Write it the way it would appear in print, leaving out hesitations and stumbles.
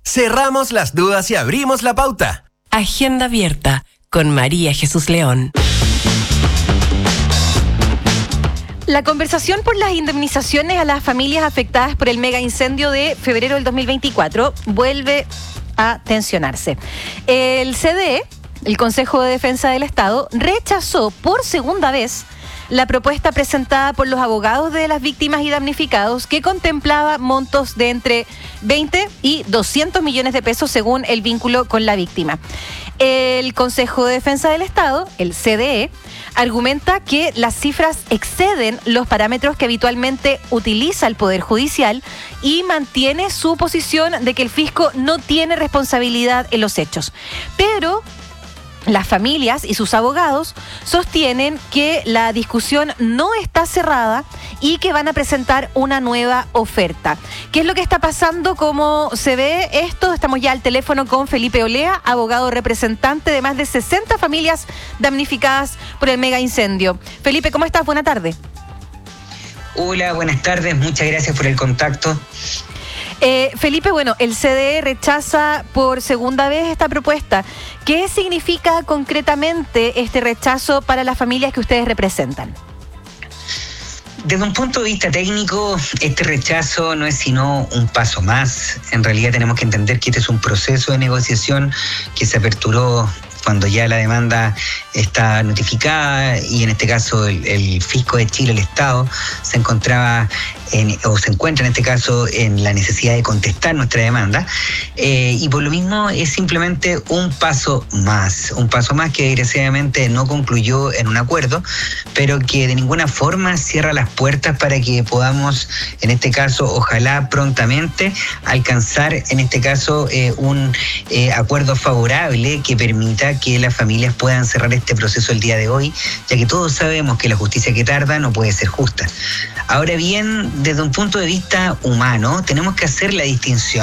Cerramos las dudas y abrimos la pauta. Agenda abierta con María Jesús León. La conversación por las indemnizaciones a las familias afectadas por el mega incendio de febrero del 2024 vuelve a tensionarse. El CDE, el Consejo de Defensa del Estado, rechazó por segunda vez la propuesta presentada por los abogados de las víctimas y damnificados, que contemplaba montos de entre 20 y 200 millones de pesos según el vínculo con la víctima. El Consejo de Defensa del Estado, el CDE, argumenta que las cifras exceden los parámetros que habitualmente utiliza el Poder Judicial y mantiene su posición de que el fisco no tiene responsabilidad en los hechos. Pero las familias y sus abogados sostienen que la discusión no está cerrada y que van a presentar una nueva oferta. ¿Qué es lo que está pasando? ¿Cómo se ve esto? Estamos ya al teléfono con Felipe Olea, abogado representante de más de 60 familias damnificadas por el mega incendio. Felipe, ¿cómo estás? Buena tarde. Hola, buenas tardes. Muchas gracias por el contacto. Felipe, bueno, el CDE rechaza por segunda vez esta propuesta. ¿Qué significa concretamente este rechazo para las familias que ustedes representan? Desde un punto de vista técnico, este rechazo no es sino un paso más. En realidad tenemos que entender que este es un proceso de negociación que se aperturó cuando ya la demanda está notificada y en este caso el Fisco de Chile, el Estado, se encuentra en este caso en la necesidad de contestar nuestra demanda y por lo mismo es simplemente un paso más que desgraciadamente no concluyó en un acuerdo, pero que de ninguna forma cierra las puertas para que podamos, en este caso, ojalá prontamente alcanzar, en este caso, un acuerdo favorable que permita que las familias puedan cerrar este proceso el día de hoy, ya que todos sabemos que la justicia que tarda no puede ser justa. Ahora bien, desde un punto de vista humano, tenemos que hacer la distinción